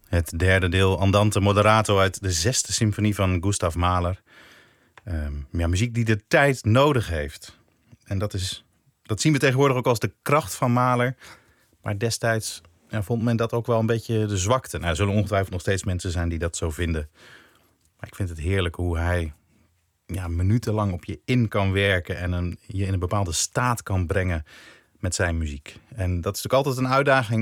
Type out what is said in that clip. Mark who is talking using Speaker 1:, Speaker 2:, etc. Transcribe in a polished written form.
Speaker 1: Het derde deel Andante Moderato uit de 6e symfonie van Gustav Mahler. Muziek die de tijd nodig heeft. En dat zien we tegenwoordig ook als de kracht van Mahler. Maar destijds vond men dat ook wel een beetje de zwakte. Nou, er zullen ongetwijfeld nog steeds mensen zijn die dat zo vinden. Maar ik vind het heerlijk hoe hij minutenlang op je in kan werken en je in een bepaalde staat kan brengen met zijn muziek. En dat is natuurlijk altijd een uitdaging